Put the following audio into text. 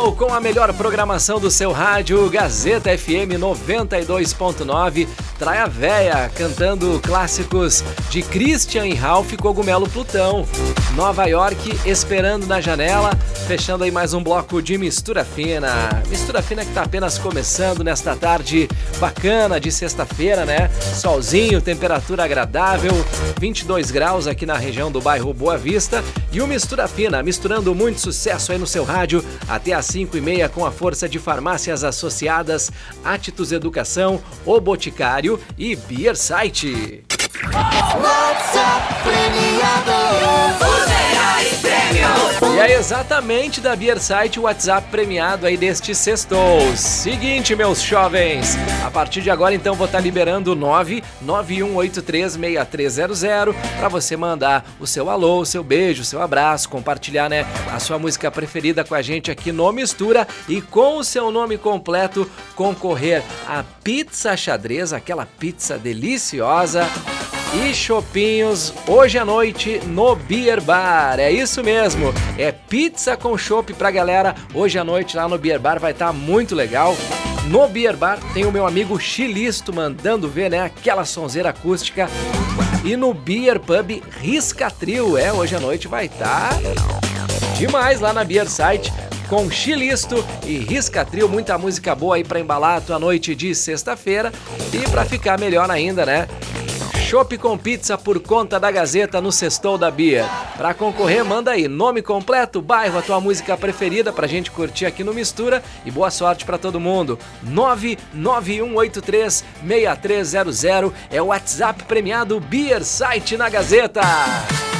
Sextou com a melhor programação do seu rádio, Gazeta FM 92.9. Traia Véia, cantando clássicos de Christian e Ralph, Cogumelo Plutão. Nova York, Esperando na Janela, fechando aí mais um bloco de Mistura Fina. Mistura Fina que tá apenas começando nesta tarde bacana de sexta-feira, né? Solzinho, temperatura agradável, 22 graus aqui na região do bairro Boa Vista. E o Mistura Fina, misturando muito sucesso aí no seu rádio, até às 5h30 com a força de farmácias associadas, Atitus Educação, O Boticário e Beer Site. E é exatamente da Beer Site o WhatsApp premiado aí deste sextou. Seguinte, meus jovens, a partir de agora então vou estar liberando o 991836300 para você mandar o seu alô, o seu beijo, o seu abraço, compartilhar, né, a sua música preferida com a gente aqui no Mistura e com o seu nome completo concorrer a pizza xadrez, aquela pizza deliciosa e chopinhos hoje à noite no Beer Bar. É isso mesmo, é pizza com chopp pra galera hoje à noite lá no Beer Bar, vai estar muito legal. No Beer Bar tem o meu amigo Chilisto mandando ver, né, aquela sonzeira acústica. E no Beer Pub Riscatril, hoje à noite vai estar demais lá na Beer Site com Chilisto e Riscatril, muita música boa aí pra embalar a tua noite de sexta-feira e pra ficar melhor ainda, né? Chopp com pizza por conta da Gazeta no Sextou da Beer. Pra concorrer, manda aí nome completo, bairro, a tua música preferida pra gente curtir aqui no Mistura e boa sorte pra todo mundo. 991836300 é o WhatsApp premiado Beer Site na Gazeta.